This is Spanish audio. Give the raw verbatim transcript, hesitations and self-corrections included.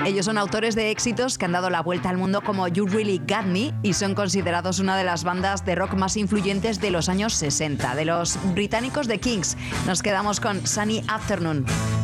Ellos son autores de éxitos que han dado la vuelta al mundo como You Really Got Me y son considerados una de las bandas de rock más influyentes de los años sesenta. De los británicos The Kinks, nos quedamos con Sunny Afternoon.